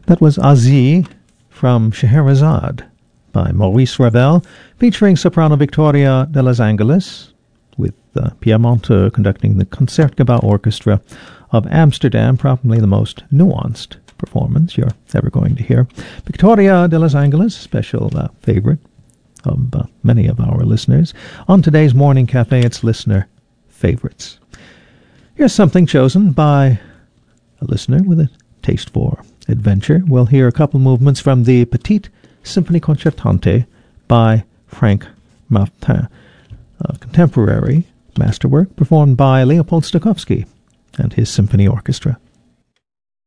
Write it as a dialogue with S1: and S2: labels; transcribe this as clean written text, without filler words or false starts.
S1: That was Aziz from Scheherazade by Maurice Ravel, featuring soprano Victoria de los Angeles, with Pierre Monteux conducting the Concertgebouw Orchestra of Amsterdam, probably the most nuanced performance you're ever going to hear. Victoria de los Angeles, special favorite of many of our listeners. On today's Morning Cafe, it's Listener Favorites. Here's something chosen by a listener with a taste for adventure. We'll hear a couple movements from the Petite Symphonie Concertante by Frank Martin, a contemporary masterwork performed by Leopold Stokowski and his symphony orchestra.